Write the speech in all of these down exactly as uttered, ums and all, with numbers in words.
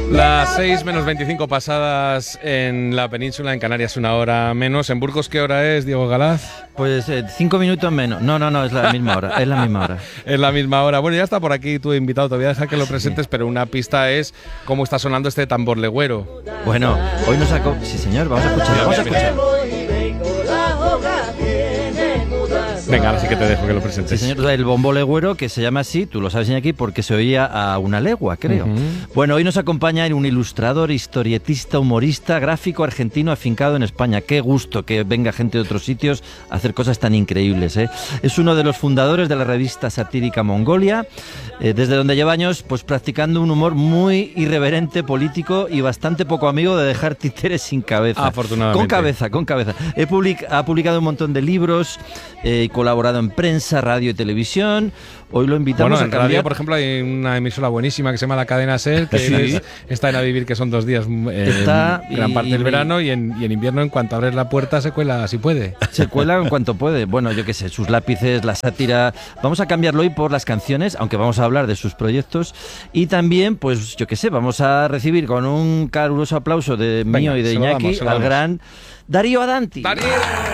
Las seis menos veinticinco pasadas en la península, en Canarias una hora menos. ¿En Burgos qué hora es, Diego Galaz? Pues eh, cinco minutos menos. No, no, no, es la misma hora. Es la misma hora. Es la misma hora. Bueno, ya está por aquí tu invitado. Te voy a dejar que lo presentes, sí. Pero una pista es cómo está sonando este tambor legüero. Bueno, hoy nos sacó... Sí, señor, vamos a escuchar. Vamos a escuchar. Venga, ahora sí que te dejo que lo presentes. Sí, señor, el bombo legüero, que se llama así, tú lo sabes aquí, porque se oía a una legua, creo. Uh-huh. Bueno, hoy nos acompaña un ilustrador, historietista, humorista, gráfico argentino afincado en España. Qué gusto que venga gente de otros sitios a hacer cosas tan increíbles, ¿eh? Es uno de los fundadores de la revista satírica Mongolia, eh, desde donde lleva años pues practicando un humor muy irreverente, político y bastante poco amigo de dejar títeres sin cabeza. Afortunadamente. Con cabeza, con cabeza. He public- ha publicado un montón de libros, eh, colaborado en prensa, radio y televisión. Hoy lo invitamos bueno, a en cambiar. radio, por ejemplo, hay una emisora buenísima que se llama La Cadena SER, que ¿Sí? es, está en A Vivir, que son dos días, eh, está, gran y, parte del y, verano, y en, y en invierno, en cuanto abres la puerta, se cuela si puede. Se cuela en cuanto puede. Bueno, yo qué sé, sus lápices, la sátira. Vamos a cambiarlo hoy por las canciones, aunque vamos a hablar de sus proyectos. Y también, pues yo qué sé, vamos a recibir con un caluroso aplauso de Venga, mío y de Iñaki damos, al gran Darío Adanti. ¡Darío!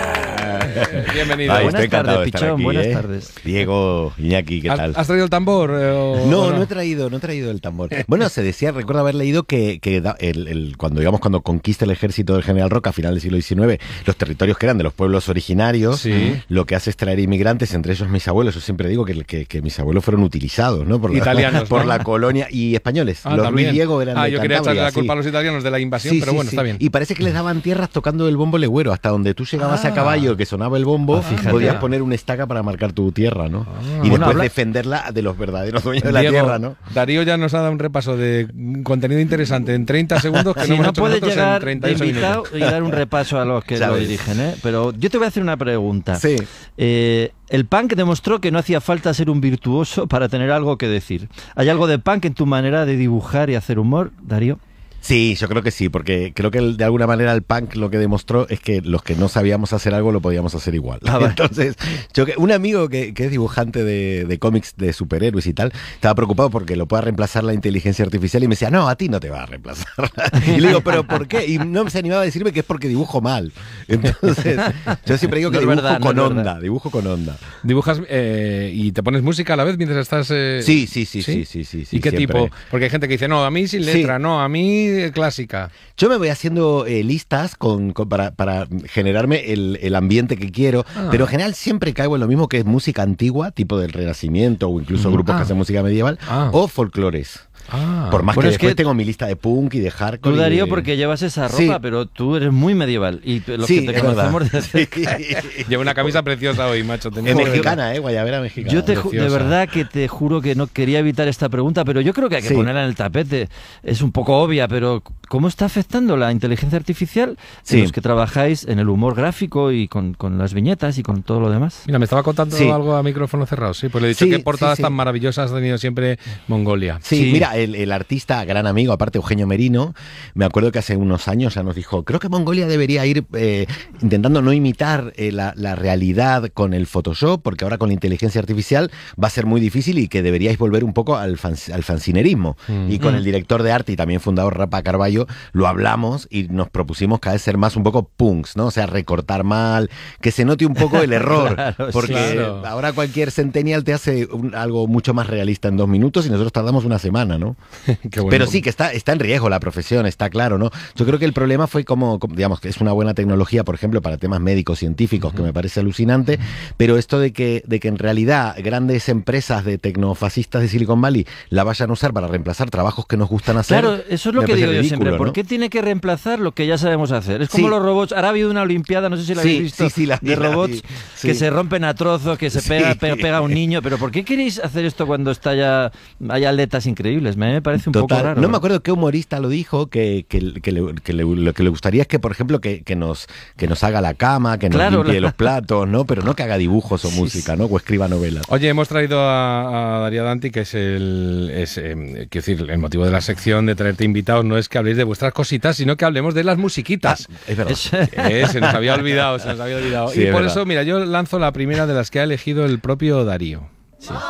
Bienvenido. Ay, buenas tardes, Pichón, aquí, buenas ¿eh? tardes. Diego, Iñaki, ¿qué tal? ¿Has traído el tambor? Eh, o, no, o no, no he traído, no he traído el tambor. Bueno, se decía, recuerdo haber leído que, que el, el, cuando digamos cuando conquista el ejército del general Roca a final del siglo diecinueve, los territorios que eran de los pueblos originarios, sí. Lo que hace es traer inmigrantes, entre ellos mis abuelos. Yo siempre digo que, que, que mis abuelos fueron utilizados, ¿no? Por la, italianos, por ¿no? la colonia y españoles. Ah, los también. Luis Diego eran ah, de yo quería echarle la culpa sí. a los italianos de la invasión, sí, pero sí, bueno, sí. está bien. Y parece que les daban tierras tocando el bombo legüero, hasta donde tú llegabas ah. a caballo, que sonaba el bombo, ah, podías poner una estaca para marcar tu tierra, ¿no? Ah. Y Bueno, después habla... defenderla de los verdaderos dueños de la Diego, tierra, ¿no? Darío ya nos ha dado un repaso de contenido interesante en treinta segundos que sí, no hemos no hecho puede nosotros llegar en treinta y ocho invitado minutos. y dar un repaso a los que lo dirigen, ¿eh? Pero yo te voy a hacer una pregunta. Sí. Eh, el punk demostró que no hacía falta ser un virtuoso para tener algo que decir. ¿Hay algo de punk en tu manera de dibujar y hacer humor, Darío? Sí, yo creo que sí, porque creo que el, de alguna manera el punk lo que demostró es que los que no sabíamos hacer algo lo podíamos hacer igual. Ah, vale. Entonces, yo que un amigo que, que es dibujante de, de cómics de superhéroes y tal, estaba preocupado porque lo pueda reemplazar la inteligencia artificial y me decía, no, a ti no te va a reemplazar. Y le digo, ¿pero por qué? Y no se animaba a decirme que es porque dibujo mal. Entonces, yo siempre digo que no dibujo verdad, con no onda, dibujo con onda. ¿Dibujas eh, y te pones música a la vez mientras estás...? Eh... Sí, sí, sí, sí, sí, sí, sí. ¿Y qué siempre. tipo? Porque hay gente que dice, no, a mí sin letra, sí. no, a mí clásica. Yo me voy haciendo eh, listas con, con, para, para generarme el, el ambiente que quiero, ah. pero en general siempre caigo en lo mismo, que es música antigua, tipo del Renacimiento o incluso mm. grupos ah. que hacen música medieval, ah. o folclores. Ah, Por más bueno, que después que tengo mi lista de punk y de hardcore. Tú, Darío, y... porque llevas esa ropa, sí. pero tú eres muy medieval. Y los sí, que te conocemos de cerca... sí. Llevo una camisa preciosa hoy, macho. Es mexicana, ¿eh? Guayabera mexicana. Yo te ju- de verdad que te juro que no quería evitar esta pregunta, pero yo creo que hay que sí. ponerla en el tapete. Es un poco obvia, pero ¿cómo está afectando la inteligencia artificial sí. en los que trabajáis en el humor gráfico y con, con las viñetas y con todo lo demás? Mira, me estaba contando sí. algo a micrófono cerrado, sí, pues le he dicho sí, que portadas sí, sí. tan maravillosas ha tenido siempre Mongolia. Sí, sí. mira, el, el artista, gran amigo, aparte Eugenio Merino, me acuerdo que hace unos años ya nos dijo, creo que Mongolia debería ir eh, intentando no imitar eh, la, la realidad con el Photoshop, porque ahora con la inteligencia artificial va a ser muy difícil y que deberíais volver un poco al, fan, al fanzinerismo. Mm. Y con mm. el director de arte y también fundador Rafa Carballo lo hablamos y nos propusimos cada vez ser más un poco punks, ¿no? O sea, recortar mal, que se note un poco el error, claro, porque claro. ahora cualquier centennial te hace un, algo mucho más realista en dos minutos y nosotros tardamos una semana, ¿no? Qué bueno. Pero sí, que está, está en riesgo la profesión, está claro, ¿no? Yo creo que el problema fue como, como digamos, que es una buena tecnología, por ejemplo, para temas médicos, científicos, uh-huh. que me parece alucinante, pero esto de que, de que en realidad grandes empresas de tecnofascistas de Silicon Valley la vayan a usar para reemplazar trabajos que nos gustan hacer. Claro, eso es lo que digo ridículo, yo siempre. ¿no? ¿Por qué tiene que reemplazar lo que ya sabemos hacer? Es como sí. los robots. Ahora ha habido una olimpiada, no sé si la habéis sí, visto, sí, sí, la, de la, robots sí. que se rompen a trozos, que se pega, sí. pega, pega a un niño. Pero ¿por qué queréis hacer esto cuando está ya hay atletas increíbles? Me parece un Total. poco raro. No me acuerdo qué humorista lo dijo, que, que, que, le, que le, lo que le gustaría es que, por ejemplo, que, que, nos, que nos haga la cama, que nos claro, limpie la... los platos, ¿no? Pero no que haga dibujos o sí, música, ¿no? O escriba novelas. Oye, hemos traído a, a Darío Adanti, que es el es, eh, quiero decir, el motivo de la sección de traerte invitados no es que habléis de vuestras cositas, sino que hablemos de las musiquitas. Ah, es verdad. Eh, se nos había olvidado, se nos había olvidado. Sí, y por verdad. eso, mira, yo lanzo la primera de las que ha elegido el propio Darío. Sí.